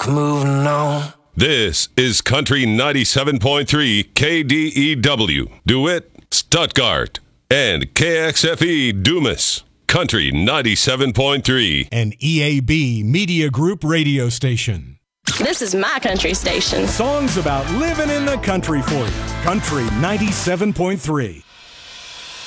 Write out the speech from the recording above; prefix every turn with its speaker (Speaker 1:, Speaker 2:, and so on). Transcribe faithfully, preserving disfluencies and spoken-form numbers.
Speaker 1: moving on.
Speaker 2: This is Country ninety-seven point three K D E W, DeWitt, Stuttgart, and K X F E Dumas. Country ninety-seven point three.
Speaker 3: An E A B Media Group radio station.
Speaker 4: This is my country station.
Speaker 3: Songs about living in the country for you. Country ninety-seven point three.